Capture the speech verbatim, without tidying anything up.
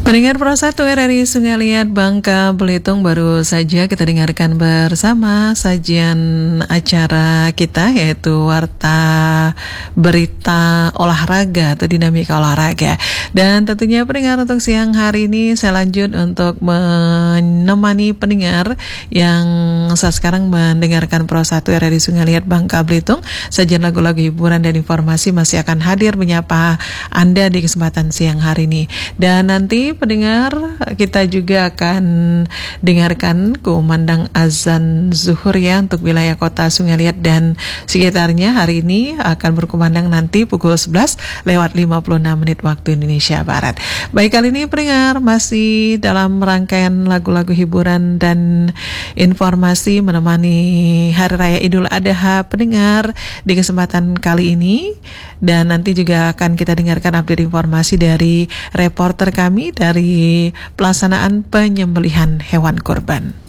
Pendengar Pro satu R R I Sungai Liat Bangka Belitung, baru saja kita dengarkan bersama sajian acara kita, yaitu Warta Berita Olahraga atau Dinamika Olahraga. Dan tentunya pendengar, untuk siang hari ini saya lanjut untuk menemani pendengar yang saat sekarang mendengarkan Pro satu R R I Sungai Liat Bangka Belitung. Sajian lagu-lagu hiburan dan informasi masih akan hadir menyapa Anda di kesempatan siang hari ini. Dan nanti pendengar, kita juga akan dengarkan kumandang azan zuhur ya untuk wilayah kota Sungai Liat dan sekitarnya. Hari ini akan berkumandang nanti pukul sebelas lewat lima puluh enam menit waktu Indonesia Barat. Baik, kali ini pendengar masih dalam rangkaian lagu-lagu hiburan dan informasi menemani Hari Raya Idul Adha pendengar di kesempatan kali ini. Dan nanti juga akan kita dengarkan update informasi dari reporter kami dari pelaksanaan penyembelihan hewan kurban.